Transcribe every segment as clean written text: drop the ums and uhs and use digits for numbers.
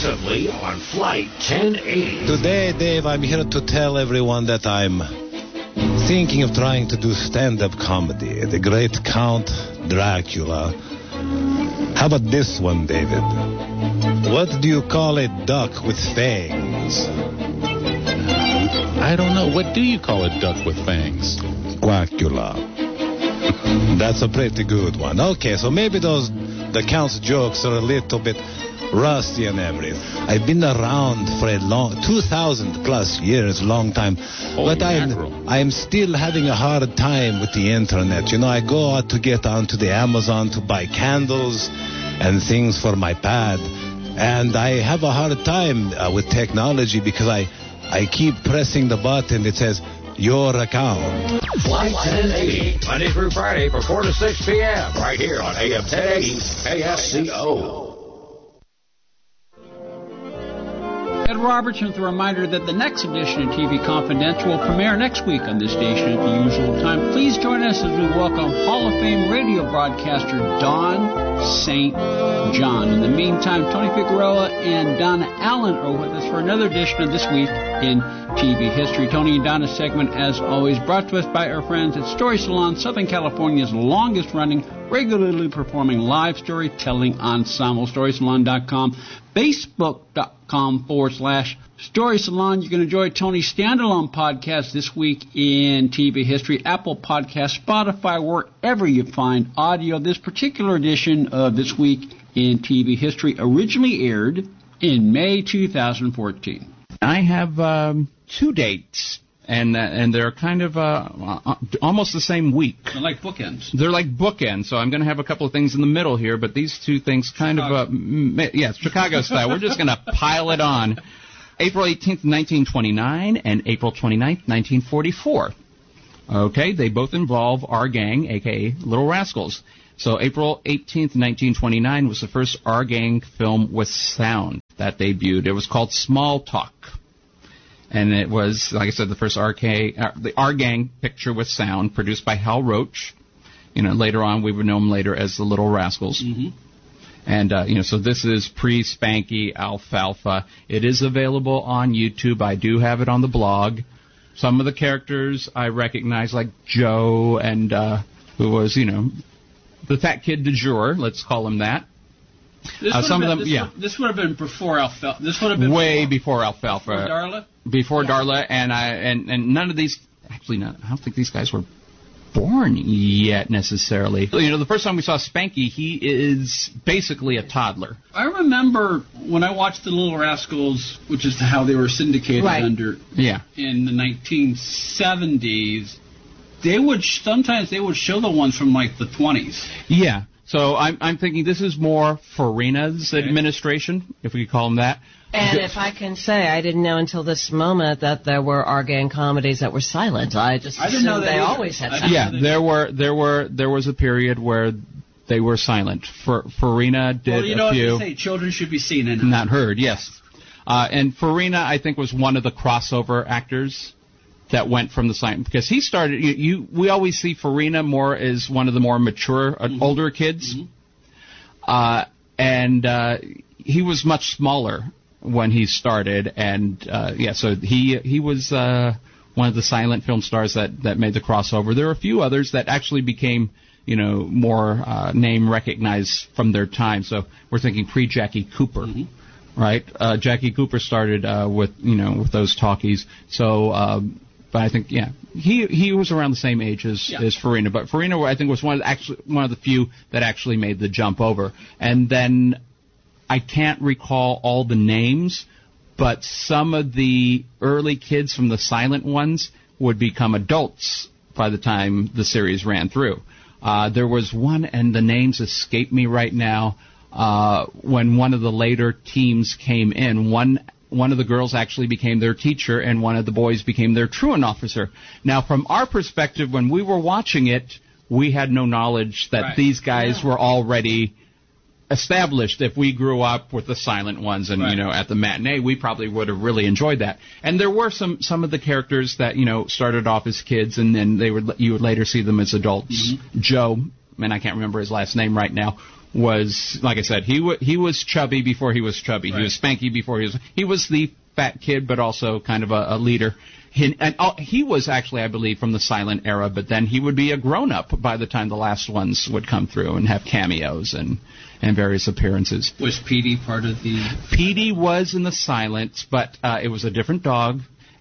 exclusively on Flight 1080. Today, Dave, I'm here to tell everyone that I'm thinking of trying to do stand-up comedy. The great Count Dracula. How about this one, David? What do you call a duck with fangs? I don't know. What do you call a duck with fangs? Quackula. That's a pretty good one. Okay, so maybe the Count's jokes are a little bit rusty and everything. I've been around for a long 2,000 plus years, long time. But I'm still having a hard time with the internet. You know, I go out to get onto the Amazon to buy candles and things for my pad. And I have a hard time with technology because I keep pressing the button that says, your account. Flight 1080, Monday through Friday from 4 to 6 p.m. right here on AM 1080 KSCO. Ed Robertson with a reminder that the next edition of TV Confidential will premiere next week on this station at the usual time. Please join us as we welcome Hall of Fame radio broadcaster Don St. John. In the meantime, Tony Figueroa and Donna Allen are with us for another edition of This Week in TV History. Tony and Donna's segment, as always, brought to us by our friends at Story Salon, Southern California's longest-running, regularly performing live storytelling ensemble. StorySalon.com, Facebook.com/Story Salon. You can enjoy Tony's standalone podcast This Week in TV History, Apple Podcasts, Spotify, wherever you find audio. This particular edition of This Week in TV History originally aired in May 2014. I have two dates, and they're kind of almost the same week. They're like bookends. They're like bookends, so I'm going to have a couple of things in the middle here, but these two things kind of, Chicago style. We're just going to pile it on. April 18th, 1929, and April 29th, 1944. Okay, they both involve our gang, a.k.a. Little Rascals. So April 18th, 1929 was the first Our Gang film with sound that debuted. It was called Small Talk. And it was, like I said, the first Our Gang picture with sound, produced by Hal Roach. You know, later on, we would know him later as the Little Rascals. Mm-hmm. And, so this is pre-Spanky Alfalfa. It is available on YouTube. I do have it on the blog. Some of the characters I recognize, like Joe and, who was, the fat kid du jour, let's call him that. This would have been before Alfalfa. This would have been way before Alfalfa. Before Darla? Before Darla, and none of these, actually, I don't think these guys were born yet necessarily. The first time we saw Spanky, he is basically a toddler. I remember when I watched the Little Rascals, which is how they were syndicated in the 1970s. Sometimes they would show the ones from like the 20s. Yeah. So I'm thinking this is more Farina's administration, if we could call him that. And if I can say, I didn't know until this moment that there were Our Gang comedies that were silent. I didn't know they always had silent. Yeah, there was a period where they were silent. Farina did a few. What they say, children should be seen and not heard. Yes, and Farina, I think, was one of the crossover actors that went from the silent, because he started. We always see Farina more as one of the more mature, older kids, and he was much smaller when he started, and so he was one of the silent film stars that made the crossover. There are a few others that actually became more name recognized from their time. So we're thinking pre-Jackie Cooper, right? Jackie Cooper started with those talkies. So. But I think, he was around the same age as Farina. But Farina, I think, was one of the few that actually made the jump over. And then I can't recall all the names, but some of the early kids from the silent ones would become adults by the time the series ran through. There was one, and the names escape me right now, when one of the later teams came in. One of the girls actually became their teacher, and one of the boys became their truant officer. Now, from our perspective, when we were watching it, we had no knowledge that these guys were already established. If we grew up with the silent ones and, at the matinee, we probably would have really enjoyed that. And there were some of the characters that, started off as kids, and then you would later see them as adults. Mm-hmm. Joe, and I can't remember his last name right now, was, like I said, he was chubby before he was chubby. Right. He was Spanky before he was the fat kid, but also kind of a leader. He was actually, I believe, from the silent era, but then he would be a grown-up by the time the last ones would come through and have cameos and various appearances. Was Petey part of the... Petey was in the silent, but it was a different dog.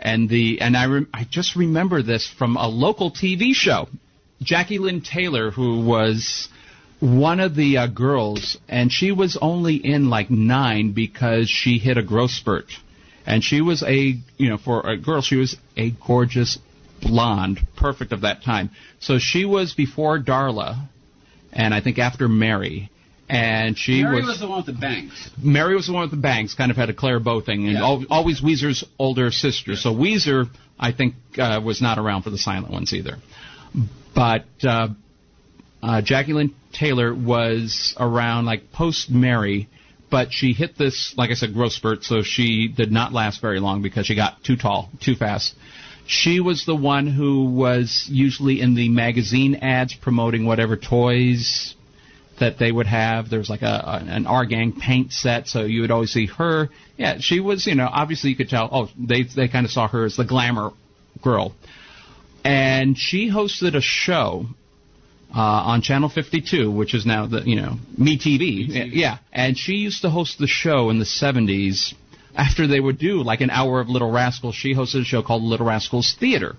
I just remember this from a local TV show. Jackie Lynn Taylor, who was one of the girls, and she was only in like 9 because she hit a growth spurt. And she was for a girl, she was a gorgeous blonde, perfect of that time. So she was before Darla, and I think after Mary. And Mary was the one with the bangs. Mary was the one with the bangs, kind of had a Claire Bow thing, and always Weezer's older sister. So Weezer, I think, was not around for the silent ones either. But Jackie Lynn Taylor was around like post-Mary, but she hit this, like I said, growth spurt, so she did not last very long because she got too tall, too fast. She was the one who was usually in the magazine ads promoting whatever toys that they would have. There was like an Our Gang paint set, so you would always see her. Yeah, she was, obviously you could tell, they kind of saw her as the glamour girl. And she hosted a show on Channel 52, which is now the, MeTV. Yeah, and she used to host the show in the 70s. After they would do like an hour of Little Rascals, she hosted a show called Little Rascals Theater.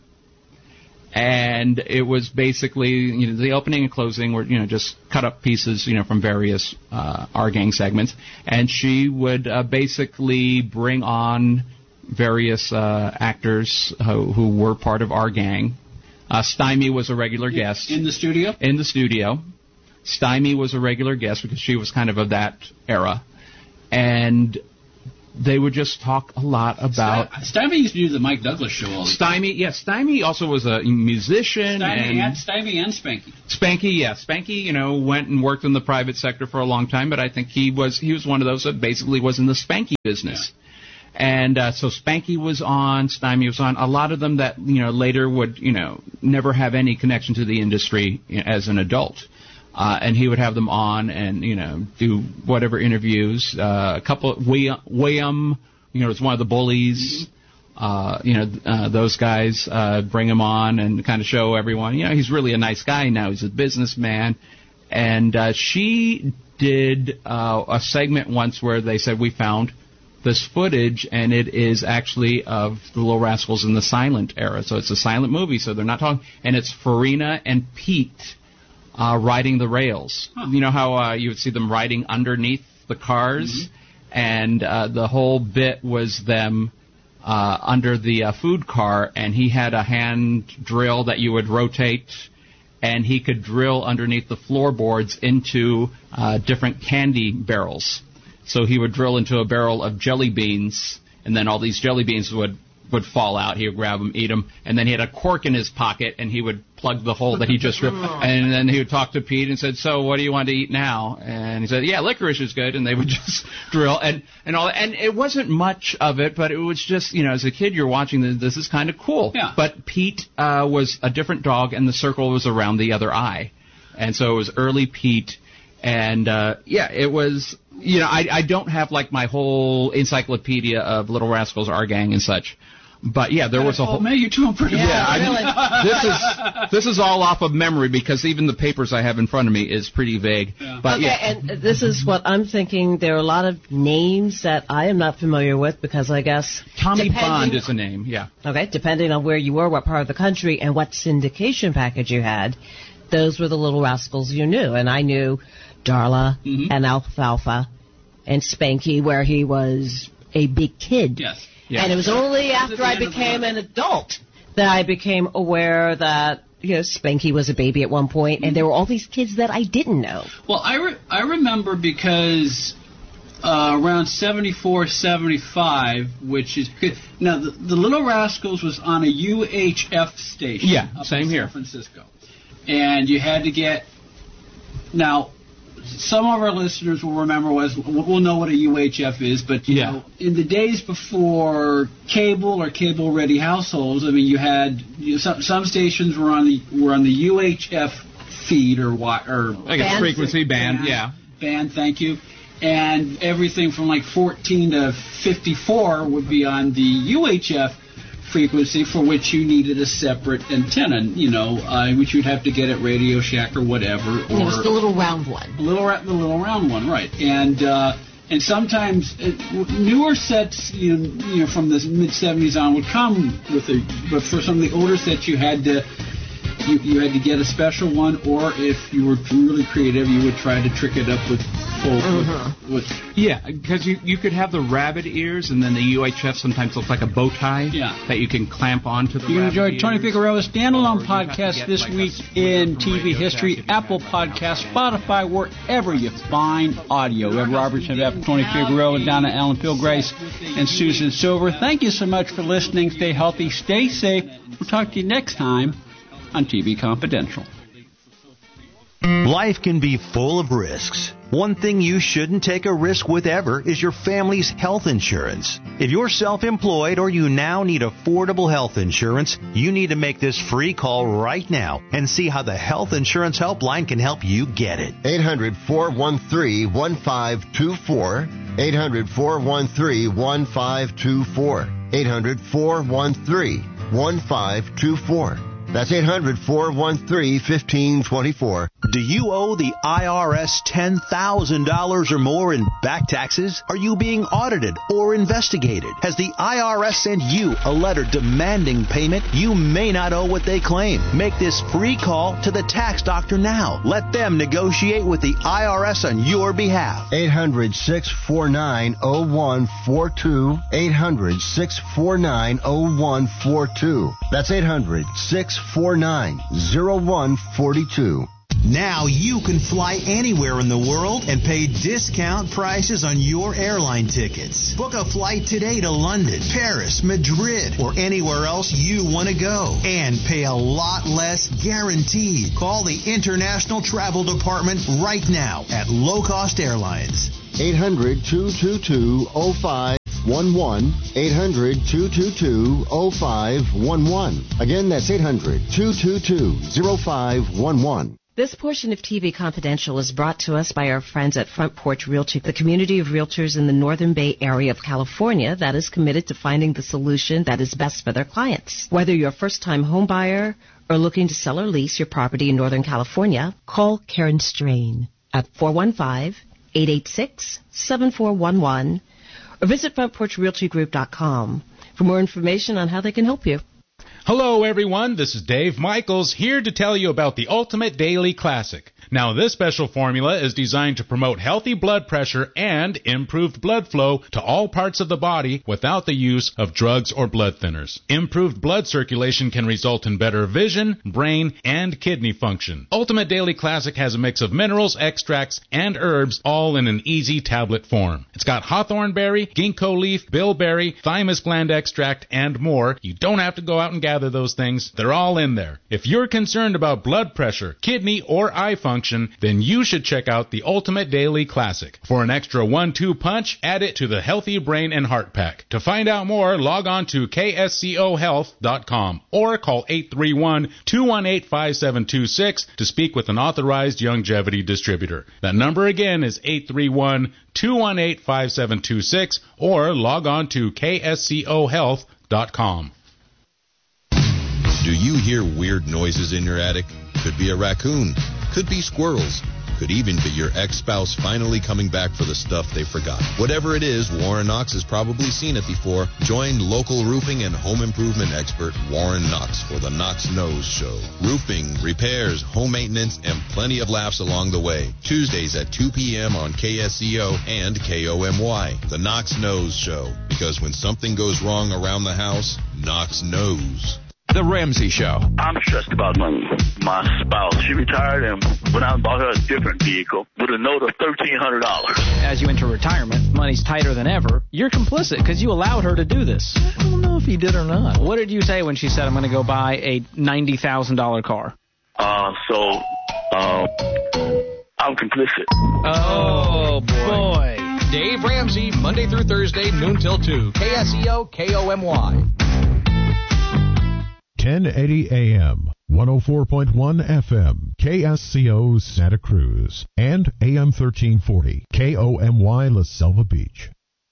And it was basically, the opening and closing were, just cut up pieces, from various Our Gang segments. And she would basically bring on various actors who were part of Our Gang. Stymie was a regular guest. In the studio? In the studio. Stymie was a regular guest because she was kind of that era. And they would just talk a lot about... Stymie used to do the Mike Douglas show all the time. Stymie also was a musician. Stymie and Spanky. Spanky, went and worked in the private sector for a long time, but I think he was one of those that basically was in the Spanky business. Yeah. And so Spanky was on, Stymie was on. A lot of them that, later would, never have any connection to the industry as an adult. And he would have them on and, do whatever interviews. A couple, William, was one of the bullies. Those guys bring him on and kind of show everyone, he's really a nice guy now. He's a businessman. And she did a segment once where they said, we found this footage, and it is actually of the Little Rascals in the silent era. So it's a silent movie, so they're not talking. And it's Farina and Pete riding the rails. Huh. You know how you would see them riding underneath the cars? Mm-hmm. And the whole bit was them under the food car, and he had a hand drill that you would rotate, and he could drill underneath the floorboards into different candy barrels. So he would drill into a barrel of jelly beans, and then all these jelly beans would fall out. He would grab them, eat them, and then he had a cork in his pocket, and he would plug the hole that he just ripped. And then he would talk to Pete and said, so what do you want to eat now? And he said, yeah, licorice is good. And they would just drill and all that. And it wasn't much of it, but it was just, as a kid, you're watching this is kind of cool. Yeah. But Pete was a different dog, and the circle was around the other eye. And so it was early Pete. And, it was... I don't have, like, my whole encyclopedia of Little Rascals, Our Gang, and such. But, yeah, there was a whole... man, you're doing pretty well. Yeah, really. This is all off of memory because even the papers I have in front of me is pretty vague. Yeah. But, and this is what I'm thinking. There are a lot of names that I am not familiar with because I guess... Tommy Bond is a name, yeah. Okay, depending on where you were, what part of the country, and what syndication package you had, those were the Little Rascals you knew. And I knew... Darla and Alfalfa and Spanky, where he was a big kid. Yes. Yeah. And it was only after I became an adult that I became aware that, Spanky was a baby at one point, and there were all these kids that I didn't know. Well, I remember because around 74, 75, which is... Now, the Little Rascals was on a UHF station. Yeah, up same in here. San Francisco. And you had to get... Now... Some of our listeners will know what a UHF is, but you know, in the days before cable or cable-ready households, I mean, you had some stations were on the UHF feed or like a frequency band, yeah. band, thank you. And everything from like 14 to 54 would be on the UHF frequency, for which you needed a separate antenna, which you'd have to get at Radio Shack or whatever. It was the little round one. The little round one, right. And sometimes newer sets, from the mid-'70s on would come with but for some of the older sets you had to get a special one, or if you were really creative, you would try to trick it up with yeah, because you could have the rabbit ears, and then the UHF sometimes looks like a bow tie that you can clamp onto the. You can enjoy ears. Tony Figueroa's standalone podcast this week in TV history, Apple Podcasts, Spotify, wherever you find audio. Ed Robertson, Tony Figueroa, Donna Allen, Phil Grace, and Susan Silver. Thank you so much for listening. Stay healthy, stay safe. We'll talk to you next time on TV Confidential. Life can be full of risks. One thing you shouldn't take a risk with ever is your family's health insurance. If you're self-employed or you now need affordable health insurance, you need to make this free call right now and see how the Health Insurance Helpline can help you get it. 800-413-1524. 800-413-1524. 800-413-1524. That's 800-413-1524. Do you owe the IRS $10,000 or more in back taxes? Are you being audited or investigated? Has the IRS sent you a letter demanding payment? You may not owe what they claim. Make this free call to the tax doctor now. Let them negotiate with the IRS on your behalf. 800-649-0142. 800-649-0142. That's 800-649-0142. Now you can fly anywhere in the world and pay discount prices on your airline tickets. Book a flight today to London, Paris, Madrid, or anywhere else you want to go. And pay a lot less guaranteed. Call the International Travel Department right now at Low Cost Airlines. 800-222-0511. 800-222-0511. Again, that's 800-222-0511. This portion of TV Confidential is brought to us by our friends at Front Porch Realty, the community of realtors in the Northern Bay area of California that is committed to finding the solution that is best for their clients. Whether you're a first-time home buyer or looking to sell or lease your property in Northern California, call Karen Strain at 415-886-7411 or visit frontporchrealtygroup.com for more information on how they can help you. Hello, everyone. This is Dave Michaels here to tell you about the Ultimate Daily Classic. Now, this special formula is designed to promote healthy blood pressure and improved blood flow to all parts of the body without the use of drugs or blood thinners. Improved blood circulation can result in better vision, brain, and kidney function. Ultimate Daily Classic has a mix of minerals, extracts, and herbs, all in an easy tablet form. It's got hawthorn berry, ginkgo leaf, bilberry, thymus gland extract, and more. You don't have to go out and gather those things. They're all in there. If you're concerned about blood pressure, kidney, or eye function, then you should check out the Ultimate Daily Classic. For an extra 1-2 punch, add it to the Healthy Brain and Heart Pack. To find out more, log on to kscohealth.com or call 831-218-5726 to speak with an authorized longevity distributor. That number again is 831-218-5726 or log on to kscohealth.com. Do you hear weird noises in your attic? Could be a raccoon. Could be squirrels. Could even be your ex-spouse finally coming back for the stuff they forgot. Whatever it is, Warren Knox has probably seen it before. Join local roofing and home improvement expert Warren Knox for the Knox Knows Show. Roofing, repairs, home maintenance, and plenty of laughs along the way. Tuesdays at 2 p.m. on KSCO and KOMY. The Knox Knows Show. Because when something goes wrong around the house, Knox knows. The Ramsey Show. I'm stressed about money. My spouse, she retired and went out and bought her a different vehicle with a note of $1,300. As you enter retirement, money's tighter than ever. You're complicit because you allowed her to do this. I don't know if he did or not. What did you say when she said, I'm going to go buy a $90,000 car? I'm complicit. Oh, boy. Dave Ramsey, Monday through Thursday, noon till 2. KSEO, KOMY. 1080 AM, 104.1 FM. KSCO Santa Cruz and AM 1340 KOMY La Selva Beach.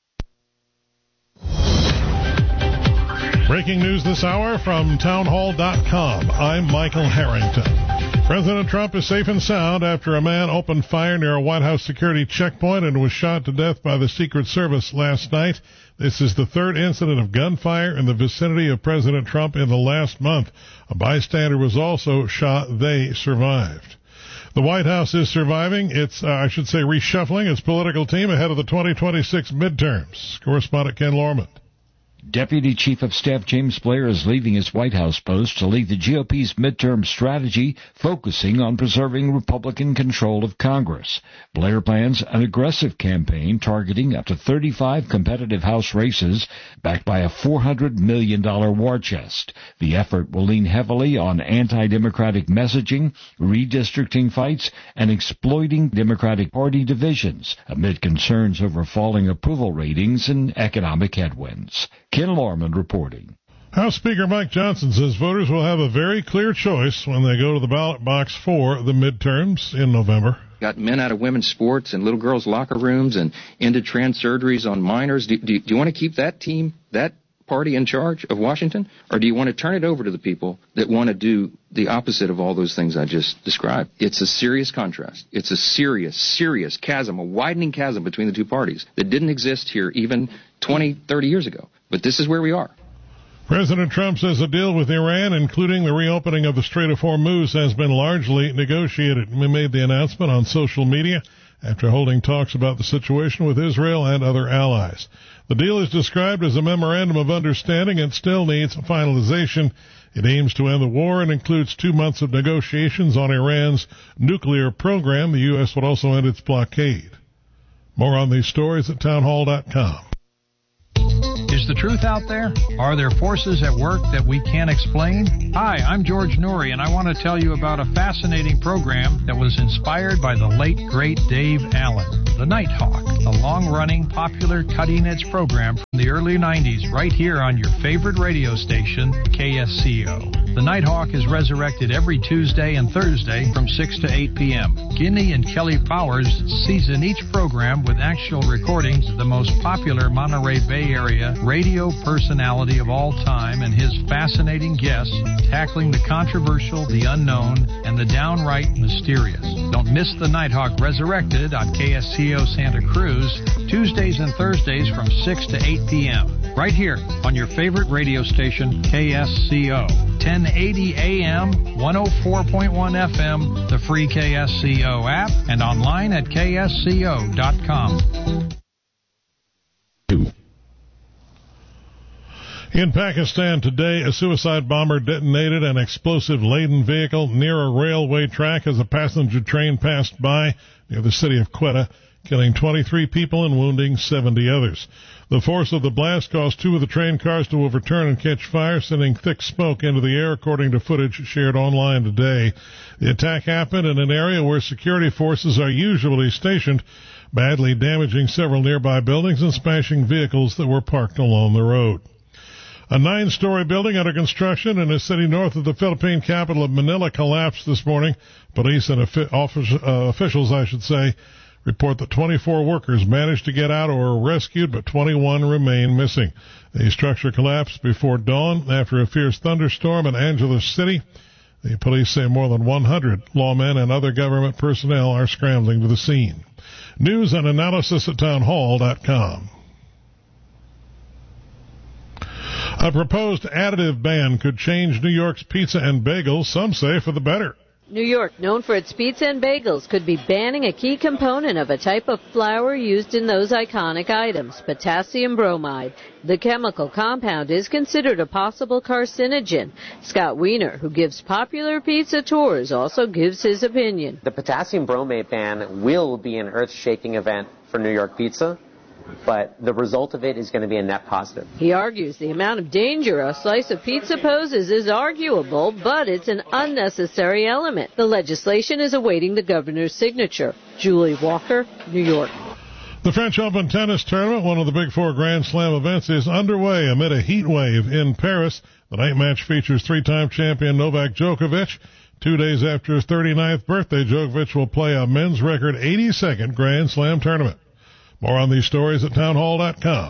Breaking news this hour from townhall.com. I'm Michael Harrington. President Trump is safe and sound after a man opened fire near a White House security checkpoint and was shot to death by the Secret Service last night. This is the third incident of gunfire in the vicinity of President Trump in the last month. A bystander was also shot. They survived. The White House is surviving its, reshuffling its political team ahead of the 2026 midterms. Correspondent Ken Lorman. Deputy Chief of Staff James Blair is leaving his White House post to lead the GOP's midterm strategy, focusing on preserving Republican control of Congress. Blair plans an aggressive campaign targeting up to 35 competitive House races, backed by a $400 million war chest. The effort will lean heavily on anti-democratic messaging, redistricting fights, and exploiting Democratic Party divisions, amid concerns over falling approval ratings and economic headwinds. Ken Lorman reporting. House Speaker Mike Johnson says voters will have a very clear choice when they go to the ballot box for the midterms in November. Got men out of women's sports and little girls' locker rooms and ended trans surgeries on minors. Do you want to keep that team, that party in charge of Washington? Or do you want to turn it over to the people that want to do the opposite of all those things I just described? It's a serious contrast. It's a serious chasm, a widening chasm between the two parties that didn't exist here even 20, 30 years ago. But this is where we are. President Trump says a deal with Iran, including the reopening of the Strait of Hormuz, has been largely negotiated. He made the announcement on social media after holding talks about the situation with Israel and other allies. The deal is described as a memorandum of understanding and still needs finalization. It aims to end the war and includes 2 months of negotiations on Iran's nuclear program. The U.S. would also end its blockade. More on these stories at townhall.com. Is the truth out there? Are there forces at work that we can't explain? Hi, I'm George Noory, and I want to tell you about a fascinating program that was inspired by the late, great Dave Allen, The Nighthawk, a long-running, popular, cutting-edge program from the early 90s right here on your favorite radio station, KSCO. The Nighthawk is resurrected every Tuesday and Thursday from 6 to 8 p.m. Guinea and Kelly Powers season each program with actual recordings of the most popular Monterey Bay Area radio personality of all time and his fascinating guests tackling the controversial, the unknown, and the downright mysterious. Don't miss The Nighthawk Resurrected on KSCO Santa Cruz, Tuesdays and Thursdays from 6 to 8 p.m. Right here on your favorite radio station, KSCO. 1080 AM, 104.1 FM, the free KSCO app, and online at ksco.com. In Pakistan today, a suicide bomber detonated an explosive-laden vehicle near a railway track as a passenger train passed by near the city of Quetta, killing 23 people and wounding 70 others. The force of the blast caused 2 of the train cars to overturn and catch fire, sending thick smoke into the air, according to footage shared online today. The attack happened in an area where security forces are usually stationed, badly damaging several nearby buildings and smashing vehicles that were parked along the road. A 9-story building under construction in a city north of the Philippine capital of Manila collapsed this morning. Police and officials, report that 24 workers managed to get out or were rescued, but 21 remain missing. The structure collapsed before dawn after a fierce thunderstorm in Angeles City. The police say more than 100 lawmen and other government personnel are scrambling to the scene. News and analysis at townhall.com. A proposed additive ban could change New York's pizza and bagels, some say for the better. New York, known for its pizza and bagels, could be banning a key component of a type of flour used in those iconic items, potassium bromide. The chemical compound is considered a possible carcinogen. Scott Wiener, who gives popular pizza tours, also gives his opinion. The potassium bromide ban will be an earth-shaking event for New York pizza, but the result of it is going to be a net positive. He argues the amount of danger a slice of pizza poses is arguable, but it's an unnecessary element. The legislation is awaiting the governor's signature. Julie Walker, New York. The French Open tennis tournament, one of the Big Four Grand Slam events, is underway amid a heat wave in Paris. The night match features 3-time champion Novak Djokovic 2 days after his 39th birthday, Djokovic will play a men's record 82nd Grand Slam tournament. More on these stories at townhall.com.